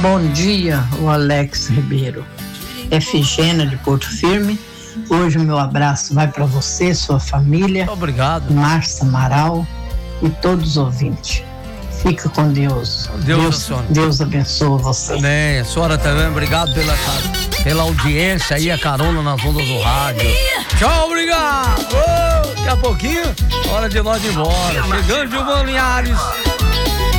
Bom dia, o Alex Ribeiro. Efigênia de Porto Firme. Hoje o meu abraço vai para você, sua família. Obrigado. Márcia Amaral e todos os ouvintes. Fica com Deus. Deus abençoe você. Amém. A senhora também, obrigado pela audiência aí, a carona nas ondas do rádio. Tchau, obrigado. Daqui a pouquinho, hora de nós ir embora. Chegando Gilvan Linhares.